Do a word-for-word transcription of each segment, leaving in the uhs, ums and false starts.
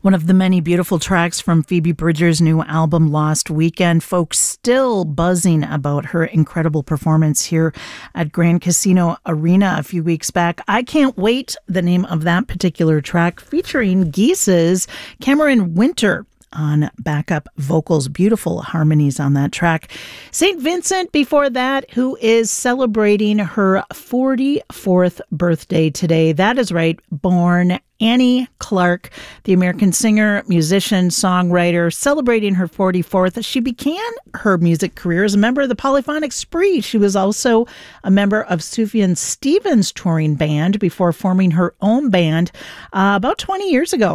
One of the many beautiful tracks from Phoebe Bridgers' new album, Lost Weekend. Folks still buzzing about her incredible performance here at Grand Casino Arena a few weeks back. I Can't Wait, the name of that particular track, featuring Geese's Cameron Winter on backup vocals. Beautiful harmonies on that track. Saint Vincent before that, who is celebrating her forty-fourth birthday today. That is right, born Annie Clark, the American singer, musician, songwriter, celebrating her forty-fourth. She began her music career as a member of the Polyphonic Spree. She was also a member of Sufjan Stevens' touring band before forming her own band uh, about twenty years ago.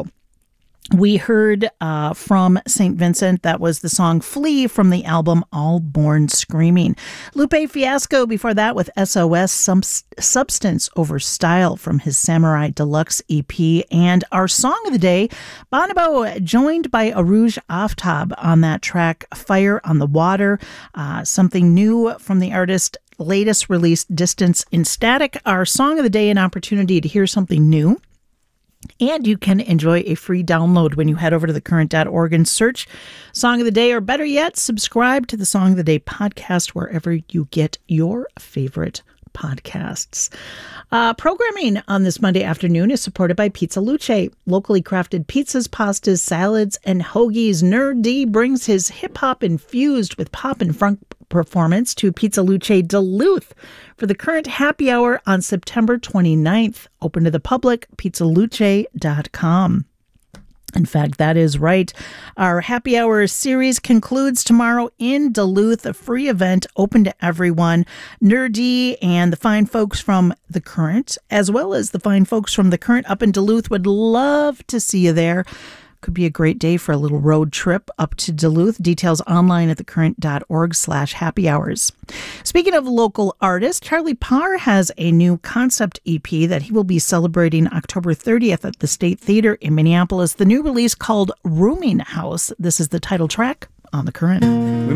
We heard uh, from Saint Vincent. That was the song Flee from the album All Born Screaming. Lupe Fiasco before that with S O S, Sub- Substance Over Style from his Samurai Deluxe E P. And our song of the day, Bonobo joined by Arouge Aftab on that track, Fire on the Water. Uh, something new from the artist. Latest release, Distance in Static. Our song of the day, an opportunity to hear something new. And you can enjoy a free download when you head over to the current dot org and search Song of the Day, or better yet, subscribe to the Song of the Day podcast wherever you get your favorite podcasts. Uh, programming on this Monday afternoon is supported by Pizza Luce. Locally crafted pizzas, pastas, salads, and hoagies. Nerd D brings his hip-hop infused with pop and funk performance to Pizza Luce Duluth for the current happy hour on September twenty-ninth. Open to the public, pizza luce dot com. In fact, that is right. Our happy hour series concludes tomorrow in Duluth, a free event open to everyone. Nerdy and the fine folks from The Current, as well as the fine folks from The Current up in Duluth, would love to see you there. Could be a great day for a little road trip up to Duluth. Details online at thecurrent.org slash happy hours. Speaking of local artists, Charlie Parr has a new concept E P that he will be celebrating October thirtieth at the State Theater in Minneapolis. The new release called Rooming House. This is the title track on The Current.